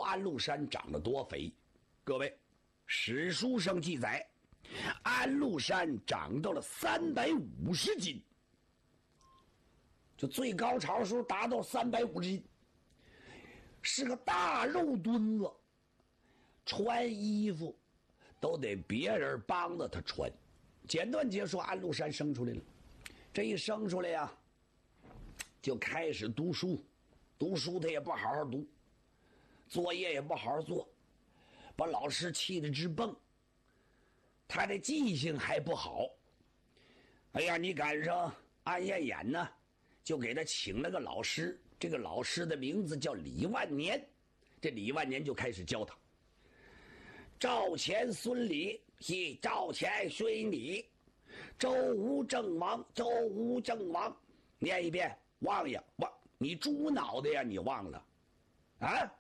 安禄山长得多肥？各位，史书上记载，安禄山长到了350斤，就最高潮的时候达到350斤，是个大肉墩子，穿衣服都得别人帮着他穿。简短结说，安禄山生出来了，这一生出来呀，就开始读书，读书他也不好好读，作业也不好好做，把老师气得直蹦。他的记性还不好，哎呀，你赶上安彦衍呢，就给他请了个老师，这个老师的名字叫李万年，这李万年就开始教他。赵钱孙李，系赵钱孙李，周吴郑王，周吴郑王，念一遍，忘呀忘，你猪脑袋呀，你忘了啊？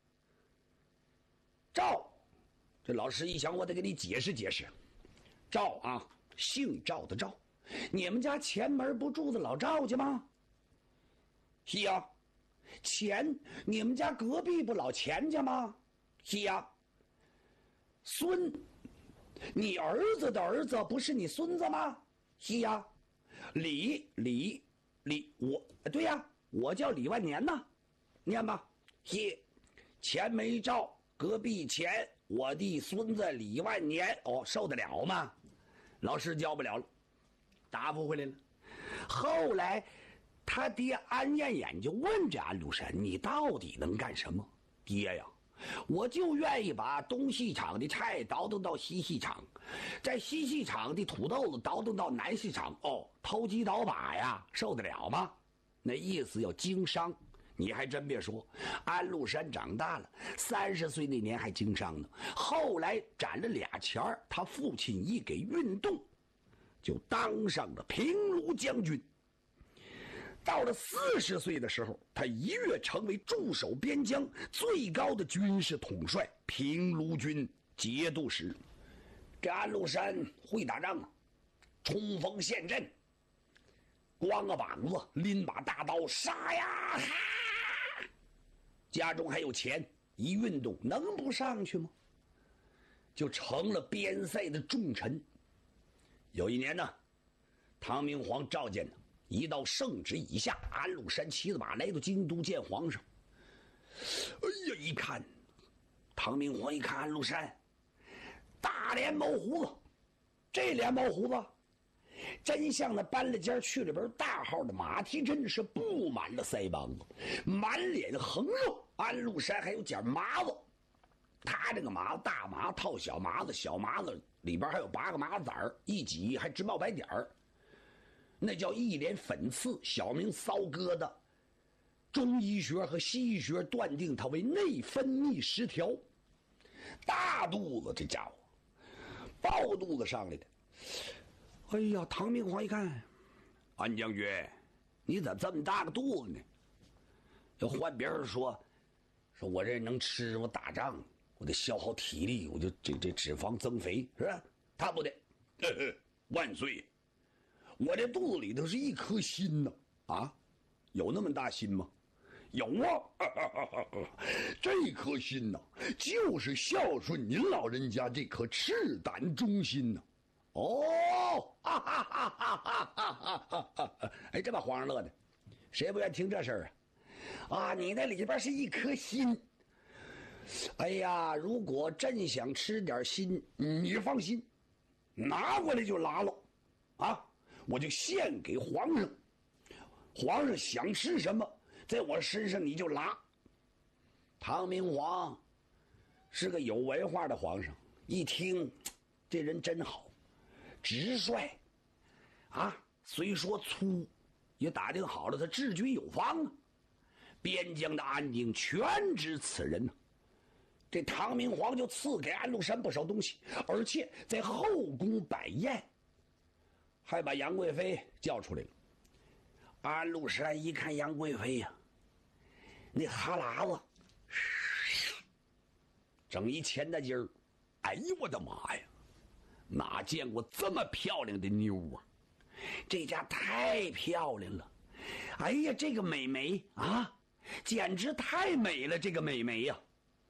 赵，这老师一想，我得给你解释解释。赵啊，姓赵的赵，你们家前门不住的老赵家吗？是呀。钱，你们家隔壁不老钱家吗？是呀。孙，你儿子的儿子不是你孙子吗？是呀。李，我对呀，我叫李万年呢，念吧。是，钱没赵，隔壁钱，我的孙子李万年。哦，受得了吗？老师教不了了，答复回来了。后来他爹安彦衍就问这安禄山，你到底能干什么？爹呀，我就愿意把东戏场的菜倒腾到西戏场，在西戏场的土豆子倒腾到南戏场。哦，偷鸡倒把呀，受得了吗？那意思要经商。你还真别说，安禄山长大了，30岁那年还经商呢。后来攒了俩钱儿，他父亲一给运动，就当上了平卢将军。到了40岁的时候，他一跃成为驻守边疆最高的军事统帅，平卢军节度使。这安禄山会打仗啊，冲锋陷阵，光个膀子，拎把大刀，杀呀！哈！家中还有钱，一运动能不上去吗？就成了边塞的重臣。有一年呢，唐明皇召见他，一道圣旨以下，安禄山骑着马来到京都见皇上。哎呀，一看唐明皇一看安禄山，大连毛胡子，这连毛胡子真像那搬了家去里边大号的马蹄针，是布满了腮帮子，满脸横肉。安禄山还有点麻子，他这个麻子大麻套小麻子，小麻子里边还有8个麻子籽，一挤还直冒白点儿，那叫一脸粉刺，小名骚疙瘩。中医学和西医学断定它为内分泌失调。大肚子，这家伙抱肚子上来的。哎呀，唐明皇一看，安将军，你怎么这么大个肚子呢？要换别人说我这能吃，我打仗我得消耗体力，我就这脂肪增肥，是吧？他不得，万岁！我这肚子里头是一颗心呢，啊，有那么大心吗？有啊，这颗心呢，就是孝顺您老人家这颗赤胆忠心呢。哦，哈哈哈哈哈哈！哎，这把皇上乐的，谁不愿听这事儿啊？啊，你那里边是一颗心。哎呀，如果真想吃点心，你放心，拿过来就拉了，啊，我就献给皇上。皇上想吃什么，在我身上你就拉。唐明皇是个有文化的皇上，一听这人真好，直率啊，虽说粗，也打听好了，他治军有方啊。边疆的安宁全指此人呢。这唐明皇就赐给安禄山不少东西，而且在后宫摆宴，还把杨贵妃叫出来了。安禄山一看杨贵妃呀，那哈喇子整一钱大筋儿，哎呦我的妈呀，哪见过这么漂亮的妞啊？这家太漂亮了，哎呀，这个美眉啊，简直太美了，这个美眉呀！